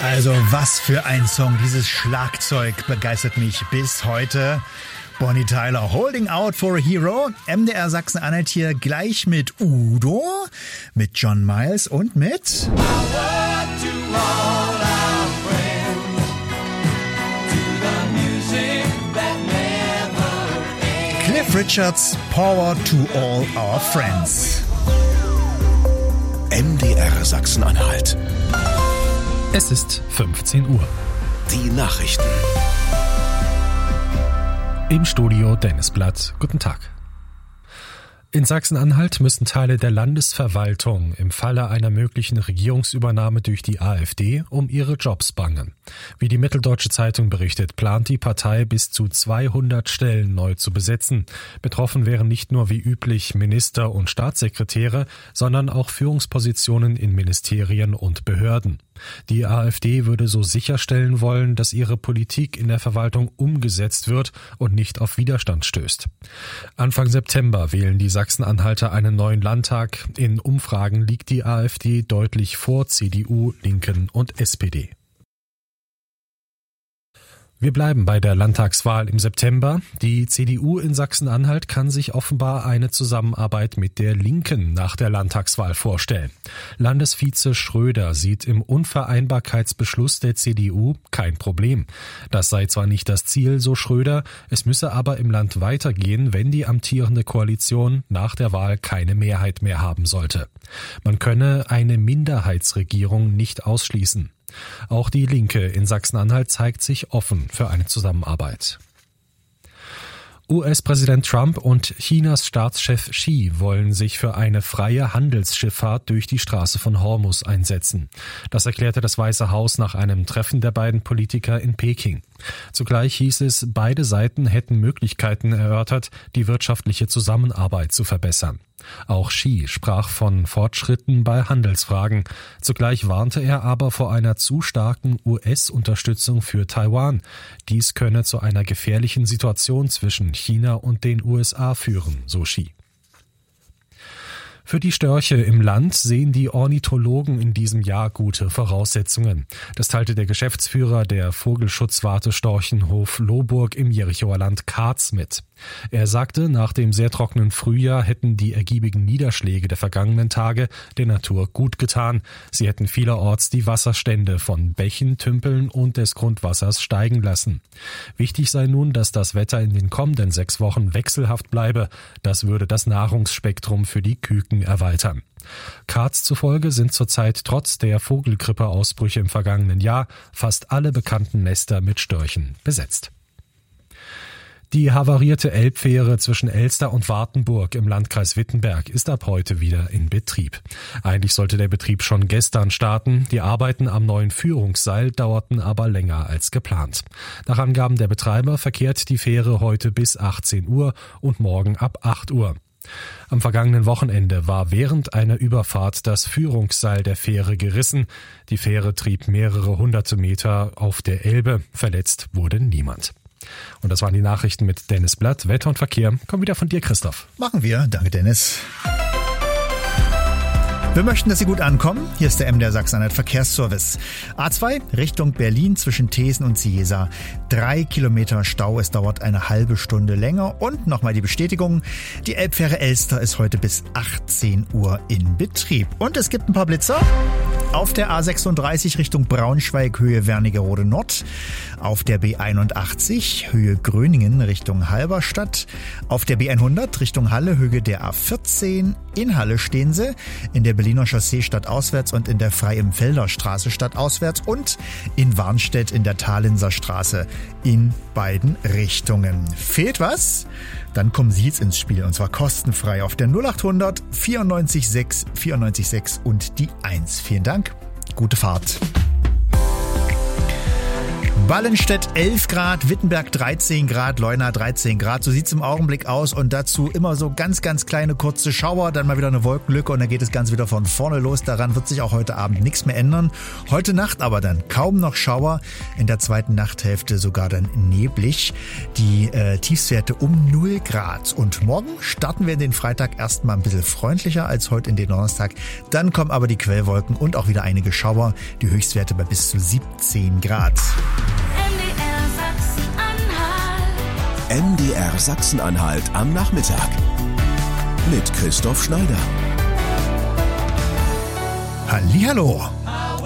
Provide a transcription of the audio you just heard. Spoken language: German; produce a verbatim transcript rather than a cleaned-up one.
Also was für ein Song, dieses Schlagzeug begeistert mich bis heute. Bonnie Tyler, Holding Out for a Hero. M D R Sachsen-Anhalt hier gleich mit Udo, mit John Miles und mit Cliff Richards, Power to All Our Friends. M D R Sachsen-Anhalt. Es ist fünfzehn Uhr. Die Nachrichten. Im Studio Dennis Blatt. Guten Tag. In Sachsen-Anhalt müssen Teile der Landesverwaltung im Falle einer möglichen Regierungsübernahme durch die AfD um ihre Jobs bangen. Wie die Mitteldeutsche Zeitung berichtet, plant die Partei bis zu zweihundert Stellen neu zu besetzen. Betroffen wären nicht nur wie üblich Minister und Staatssekretäre, sondern auch Führungspositionen in Ministerien und Behörden. Die AfD würde so sicherstellen wollen, dass ihre Politik in der Verwaltung umgesetzt wird und nicht auf Widerstand stößt. Anfang September wählen die Sachsen-Anhalter einen neuen Landtag. In Umfragen liegt die AfD deutlich vor C D U, Linken und S P D. Wir bleiben bei der Landtagswahl im September. Die C D U in Sachsen-Anhalt kann sich offenbar eine Zusammenarbeit mit der Linken nach der Landtagswahl vorstellen. Landesvize Schröder sieht im Unvereinbarkeitsbeschluss der C D U kein Problem. Das sei zwar nicht das Ziel, so Schröder, es müsse aber im Land weitergehen, wenn die amtierende Koalition nach der Wahl keine Mehrheit mehr haben sollte. Man könne eine Minderheitsregierung nicht ausschließen. Auch die Linke in Sachsen-Anhalt zeigt sich offen für eine Zusammenarbeit. U S-Präsident Trump und Chinas Staatschef Xi wollen sich für eine freie Handelsschifffahrt durch die Straße von Hormuz einsetzen. Das erklärte das Weiße Haus nach einem Treffen der beiden Politiker in Peking. Zugleich hieß es, beide Seiten hätten Möglichkeiten erörtert, die wirtschaftliche Zusammenarbeit zu verbessern. Auch Xi sprach von Fortschritten bei Handelsfragen. Zugleich warnte er aber vor einer zu starken U S-Unterstützung für Taiwan. Dies könne zu einer gefährlichen Situation zwischen China und den U S A führen, so Xi. Für die Störche im Land sehen die Ornithologen in diesem Jahr gute Voraussetzungen. Das teilte der Geschäftsführer der Vogelschutzwarte Storchenhof Lohburg im Jerichower Land Karz mit. Er sagte, nach dem sehr trockenen Frühjahr hätten die ergiebigen Niederschläge der vergangenen Tage der Natur gut getan. Sie hätten vielerorts die Wasserstände von Bächen, Tümpeln und des Grundwassers steigen lassen. Wichtig sei nun, dass das Wetter in den kommenden sechs Wochen wechselhaft bleibe. Das würde das Nahrungsspektrum für die Küken erweitern. Karz zufolge sind zurzeit trotz der Vogelgrippeausbrüche im vergangenen Jahr fast alle bekannten Nester mit Störchen besetzt. Die havarierte Elbfähre zwischen Elster und Wartenburg im Landkreis Wittenberg ist ab heute wieder in Betrieb. Eigentlich sollte der Betrieb schon gestern starten. Die Arbeiten am neuen Führungsseil dauerten aber länger als geplant. Nach Angaben der Betreiber verkehrt die Fähre heute bis achtzehn Uhr und morgen ab acht Uhr. Am vergangenen Wochenende war während einer Überfahrt das Führungsseil der Fähre gerissen. Die Fähre trieb mehrere hunderte Meter auf der Elbe. Verletzt wurde niemand. Und das waren die Nachrichten mit Dennis Blatt. Wetter und Verkehr kommen wieder von dir, Christoph. Machen wir. Danke, Dennis. Wir möchten, dass Sie gut ankommen. Hier ist der M D R Sachsen-Anhalt Verkehrsservice. A zwei Richtung Berlin zwischen Thesen und Ciesa. Drei Kilometer Stau. Es dauert eine halbe Stunde länger. Und nochmal die Bestätigung. Die Elbfähre Elster ist heute bis achtzehn Uhr in Betrieb. Und es gibt ein paar Blitzer. Auf der A sechsunddreißig Richtung Braunschweig, Höhe Wernigerode Nord. Auf der B einundachtzig, Höhe Gröningen Richtung Halberstadt. Auf der B hundert Richtung Halle, Höhe der A vierzehn. In Halle stehen sie. In der Berliner Chaussee stadtauswärts und in der Frei-im-Felder Straße stadtauswärts. Und in Warnstedt in der Thalinser Straße in beiden Richtungen. Fehlt was? Dann kommen Sie jetzt ins Spiel und zwar kostenfrei auf der null achthundert vierundneunzig sechs vierundneunzig sechs und die eins. Vielen Dank, gute Fahrt. Ballenstedt elf Grad, Wittenberg dreizehn Grad, Leuna dreizehn Grad. So sieht's im Augenblick aus und dazu immer so ganz, ganz kleine kurze Schauer, dann mal wieder eine Wolkenlücke und dann geht das Ganze wieder von vorne los. Daran wird sich auch heute Abend nichts mehr ändern. Heute Nacht aber dann kaum noch Schauer, in der zweiten Nachthälfte sogar dann neblig. Die äh, Tiefstwerte um null Grad. Und morgen starten wir in den Freitag erstmal ein bisschen freundlicher als heute in den Donnerstag. Dann kommen aber die Quellwolken und auch wieder einige Schauer. Die Höchstwerte bei bis zu siebzehn Grad. M D R Sachsen-Anhalt am Nachmittag mit Christoph Schneider. Hallihallo!